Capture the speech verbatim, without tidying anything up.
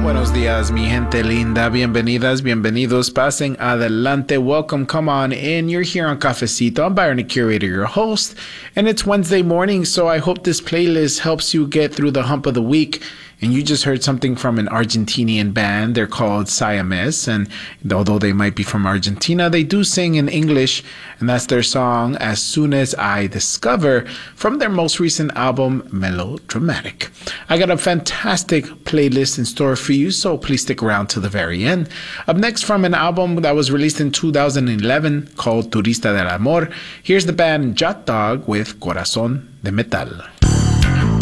Buenos días, mi gente linda. Bienvenidas, bienvenidos. Pasen adelante. Welcome. Come on in. You're here on Cafecito. I'm Byron, the curator, your host. And it's Wednesday morning, so I hope this playlist helps you get through the hump of the week. And you just heard something from an Argentinian band. They're called Siamese. And although they might be from Argentina, they do sing in English. And that's their song, As Soon As I Discover, from their most recent album, Melodramatic. I got a fantastic playlist in store for you, so please stick around to the very end. Up next, from an album that was released in two thousand eleven called Turista del Amor, here's the band Jot Dog with Corazón de Metal.